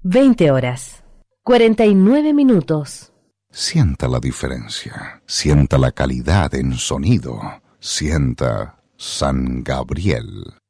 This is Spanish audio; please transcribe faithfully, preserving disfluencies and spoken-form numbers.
veinte horas, cuarenta y nueve minutos. Sienta la diferencia, sienta la calidad en sonido, sienta San Gabriel.